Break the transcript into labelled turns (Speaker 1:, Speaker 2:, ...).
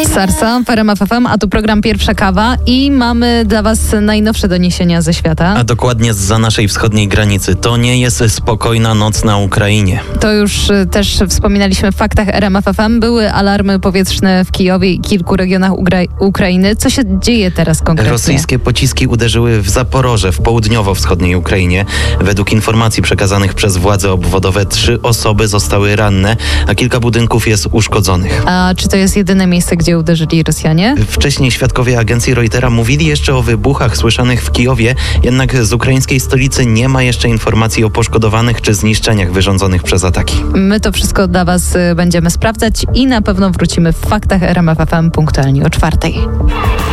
Speaker 1: Sarsa w RMF FM, a tu program Pierwsza Kawa i mamy dla Was najnowsze doniesienia ze świata.
Speaker 2: A dokładnie zza naszej wschodniej granicy. To nie jest spokojna noc na Ukrainie.
Speaker 1: To już też wspominaliśmy w faktach RMF FM. Były alarmy powietrzne w Kijowie i kilku regionach Ukrainy. Co się dzieje teraz konkretnie?
Speaker 2: Rosyjskie pociski uderzyły w Zaporoże, w południowo-wschodniej Ukrainie. Według informacji przekazanych przez władze obwodowe 3 osoby zostały ranne, a kilka budynków jest uszkodzonych.
Speaker 1: A czy to jest jedyne miejsce, gdzie uderzyli Rosjanie?
Speaker 2: Wcześniej świadkowie agencji Reutera mówili jeszcze o wybuchach słyszanych w Kijowie, jednak z ukraińskiej stolicy nie ma jeszcze informacji o poszkodowanych czy zniszczeniach wyrządzonych przez ataki.
Speaker 1: My to wszystko dla Was będziemy sprawdzać i na pewno wrócimy w faktach RMF FM punktualnie o 4:00.